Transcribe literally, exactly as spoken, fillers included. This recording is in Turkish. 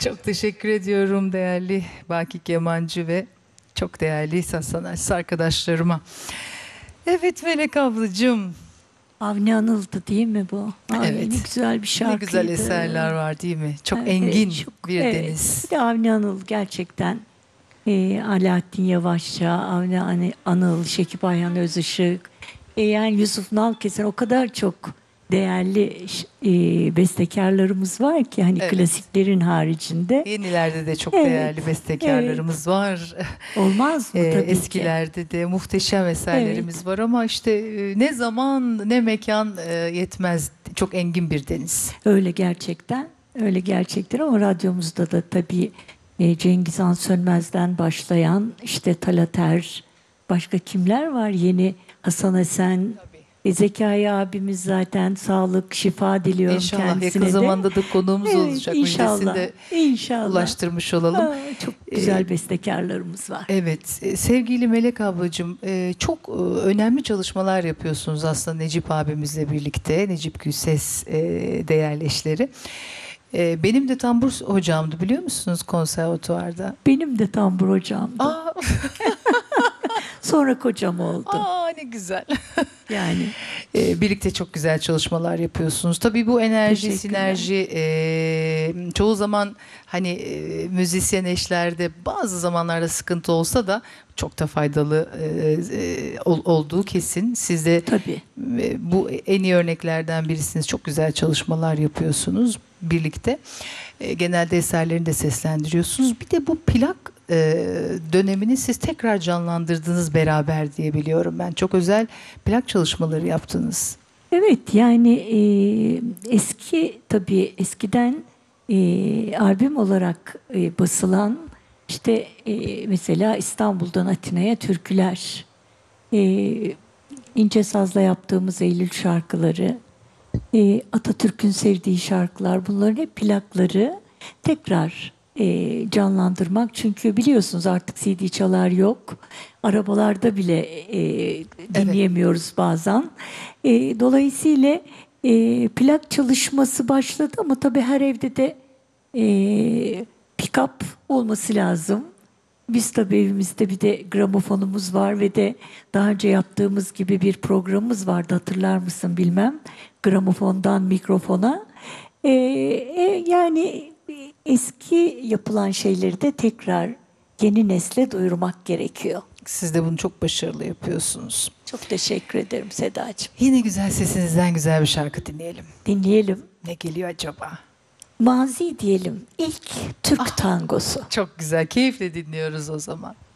Çok teşekkür ediyorum değerli Baki Kemancı ve çok değerli saz sanatçısı arkadaşlarıma. Evet Melek ablacığım. Avni Anıl'dı değil mi bu? Ay, Evet. ne güzel bir şarkıydı. Ne güzel eserler var değil mi? Çok Evet, engin çok- bir evet. deniz. Bir de Avni Anıl gerçekten e, Alaaddin Yavaşça, Avni Hani- Anıl, Şekip Ayhan Özışık, e, yani Yusuf Nalkesen, o kadar çok değerli ş- e, bestekarlarımız var ki hani Evet. klasiklerin haricinde. Yenilerde de çok Evet, değerli bestekarlarımız var. Olmaz mı? Ee, Tabii ki. eskilerde de muhteşem eserlerimiz Evet. var ama işte e, ne zaman ne mekan e, yetmez. Çok engin bir deniz. Öyle gerçekten. Öyle gerçekten ama radyomuzda da tabii e, Cengiz Han Sönmez'den başlayan işte Talater, başka kimler var yeni? Hasan Esen, e, Zekai abimiz zaten sağlık, şifa diliyorum İnşallah kendisine yakın de. zamanda da konuğumuz Evet, olacak. Müjdesini inşallah. de İnşallah. ulaştırmış olalım. Aa, çok Ee, güzel bestekarlarımız var. Evet, e, sevgili Melek ablacığım, e, çok e, önemli çalışmalar yapıyorsunuz aslında Necip abimizle birlikte, Necip Gülses e, değerli eşleri. E, Benim de tambur hocamdı biliyor musunuz konservatuvarda? Benim de tambur hocamdı. Aa, Sonra kocam oldu. aa ne güzel. Yani E, birlikte çok güzel çalışmalar yapıyorsunuz. Tabii bu enerji, Teşekkürler. sinerji e, çoğu zaman hani e, müzisyen eşlerde bazı zamanlarda sıkıntı olsa da çok da faydalı e, e, ol- olduğu kesin. Siz de tabii. e, bu en iyi örneklerden birisiniz. Çok güzel çalışmalar yapıyorsunuz birlikte. E, genelde eserlerini de seslendiriyorsunuz. Bir de bu plak e, dönemini siz tekrar canlandırdınız beraber diye biliyorum ben. Çok özel plak çalışmaları yaptınız. Evet, yani e, eski tabii eskiden e, albüm olarak e, basılan işte e, mesela İstanbul'dan Atina'ya türküler, e, İnce Saz'la yaptığımız Eylül şarkıları, e, Atatürk'ün sevdiği şarkılar, bunların hep plakları tekrar e, canlandırmak. Çünkü biliyorsunuz artık C D çalar yok. Arabalarda bile e, dinleyemiyoruz bazen. E, dolayısıyla e, plak çalışması başladı ama tabii her evde de e, pick-up olması lazım. Biz tabii evimizde bir de gramofonumuz var ve de daha önce yaptığımız gibi bir programımız vardı, hatırlar mısın bilmem. Gramofondan mikrofona. Ee, e, yani eski yapılan şeyleri de tekrar yeni nesle duyurmak gerekiyor. Siz de bunu çok başarılı yapıyorsunuz. Çok teşekkür ederim Sedacığım. Yine güzel sesinizden güzel bir şarkı dinleyelim. Dinleyelim. Ne geliyor acaba? Mazi diyelim. İlk Türk tangosu. Çok güzel, keyifle dinliyoruz o zaman.